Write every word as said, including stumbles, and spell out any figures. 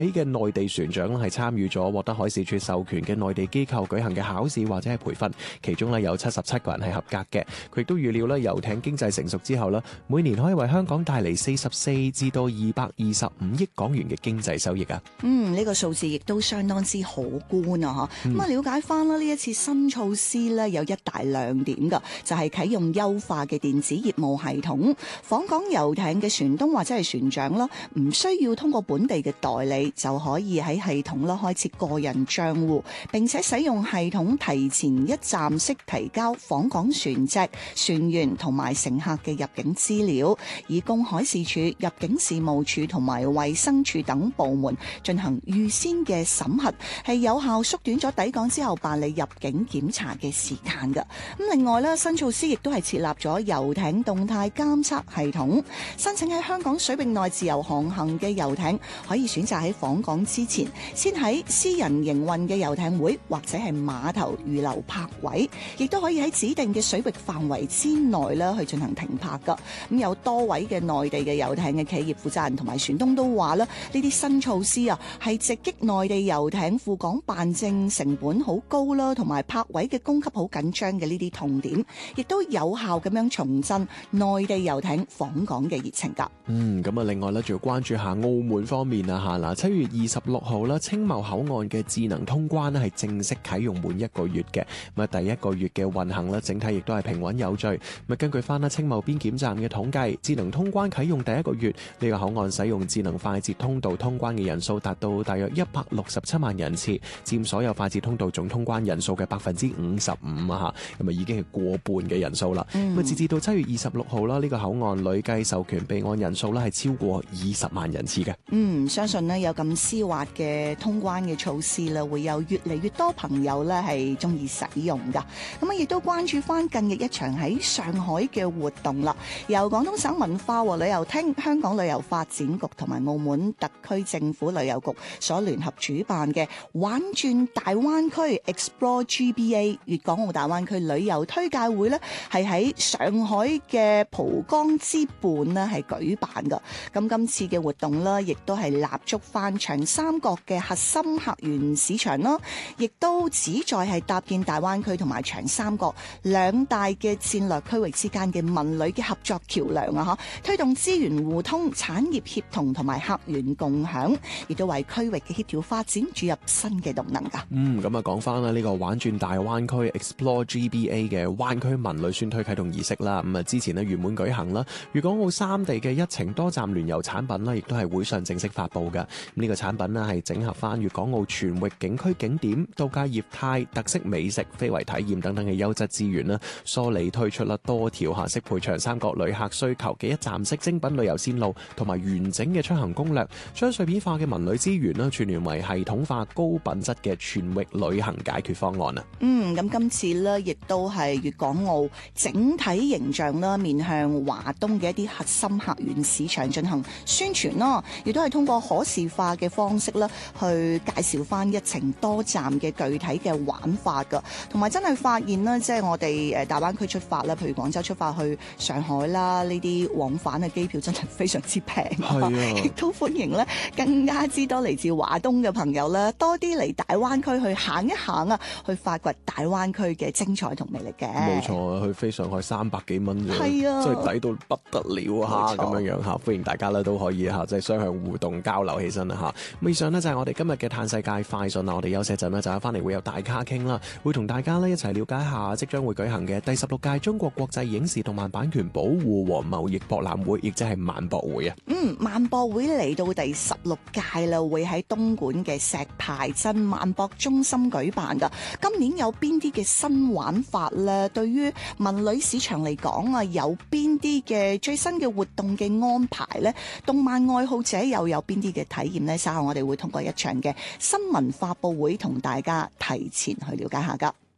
嘅內地船長係參與咗獲得海事處授權嘅內地機構舉行嘅考試或者係培訓，其中咧有七十七個人係合格嘅。佢亦都預料咧遊艇經濟成熟之後咧，每年可以為香港帶嚟四十四至到二百二十五億港元嘅經濟收益啊！ 嗯，呢、這個數字亦都相當之可觀啊！嚇、嗯，咁啊了解翻啦，呢一次新措施咧有一大亮點㗎，就係、是、啟用優化嘅電子業務系統，訪港遊艇嘅船東或者係船長啦，唔需要通過本地嘅代理就可以喺系統啦開設個人賬戶，並且使用系統提前一站式提交訪港船隻、船員同埋乘客嘅入境資料，以供海事處、入境事務處同埋衛生署等部門進行預先嘅審核，係有效縮短咗抵港之後辦理入境檢查嘅時間㗎。咁另外咧，新措施亦都係設立咗遊艇動態監測系統，申請喺香港水域內自由航行嘅遊艇可以選擇喺訪港之前，先喺私人營運嘅遊艇會或者係碼頭預留泊位，亦都可以喺指定嘅水域範圍之內咧去進行停泊噶。咁有多位嘅內地嘅遊艇嘅企業負責人同埋船東都話啦，呢啲新措施啊係直擊內地遊艇赴港辦證成本好高啦，同埋泊位嘅供給好緊張嘅呢啲痛點，亦都有效咁樣重振內地遊艇訪港嘅熱情噶。 嗯，咁啊，另外咧，仲要關注下澳門方面啊吓，嗱，七月二十六號啦，青茂口岸嘅智能通關咧係正式啟用滿一個月嘅，咁啊，第一個月嘅運行咧，整體亦都係平穩有序。咁啊，根據翻啦青茂邊檢站嘅統計，智能通關啟用第一個月，呢個口岸使用智能快捷通道通關嘅人數達到大約一百六十七萬人次，佔所有快捷通道總通關人數嘅百分之五十五啊吓，咁啊已經係過半嘅人數啦。咁啊，截至到七月二十六號啦，呢個口岸累計授權備案人數咧係超過二十萬人次嘅。 嗯，相信呢有咁絲滑嘅通關嘅措施啦，會有越嚟越多朋友咧係中意使用噶。咁啊，亦都關注翻近日一場喺上海嘅活動啦，由廣東省文化和旅遊廳、香港旅遊發展局同埋澳門特區政府旅遊局所聯合主辦嘅玩轉大灣區 Explore G B A 粵港澳大灣區旅遊推介會呢，係喺上海嘅浦江之畔呢係舉辦噶。咁今次嘅活動呢，亦都係立足翻長三角嘅核心客源市場啦，亦都旨在係搭建大灣區同埋長三角兩大嘅戰略區域之間嘅文旅嘅合作橋樑啊！嚇，推動資源互通、產業協同同埋客源共享，亦都為區域嘅協調發展注入新嘅動能㗎。 嗯，咁啊講翻啦，呢個玩轉大灣區 Explore G B A 嘅灣區文旅宣推啟動儀式啦，咁啊之前呢圓滿舉行啦，粵港澳三地嘅一程多站聯遊產品啦，亦都係會上正式發布㗎。咁、這、呢個產品呢係整合翻粵港澳全域景區景點、度假業態、特色美食、非遺體驗等等嘅優質資源啦，梳理推出啦多條嚇適配長三角旅客需求嘅一站式精品旅遊線路，同埋完整嘅出行攻略，將碎片化嘅文旅資源啦串聯為系統化高品質嘅全域旅行解決方案啊！ 嗯，咁今次呢亦都係粵港澳整體形象啦，面向華東嘅一啲核心客源市場進行宣傳啦，亦都係通過可視化嘅方式啦，去介紹翻一程多站嘅具體嘅玩法噶，同埋真係發現啦，即係我哋誒大灣區出發啦，譬如廣州出發去上海啦，呢啲往返嘅機票真係非常之平，係啊，亦都歡迎咧更加之多嚟自華東嘅朋友咧，多啲嚟大灣區去行一行啊，去發掘大灣區嘅精彩同魅力嘅。 冇錯啊，去飛上海三百幾蚊啫， 係啊， 真係抵到不得了啊！咁樣樣嚇，歡迎大家咧都可以嚇，即係雙向互動交流起身啦嚇。咁以上呢，就係我哋今日嘅嘆世界快訊啦，我哋休息一陣啦，陣間翻嚟會有大咖傾啦，會同大家咧一齊了解下即將會舉行嘅第十六屆中國國際影視動漫版權保護和貿易博覽會，亦即係萬博會啊。 嗯，萬博會嚟到第十六屆啦，會喺東莞嘅石排鎮萬博中心舉辦噶。今年有邊啲嘅新玩法呢？對於文旅市場嚟講啊，有邊啲嘅最新嘅活動嘅安排呢？動漫愛好者又有邊啲嘅體驗呢？稍後我哋會通過一場嘅新聞發佈會同大家提前去了解下噶。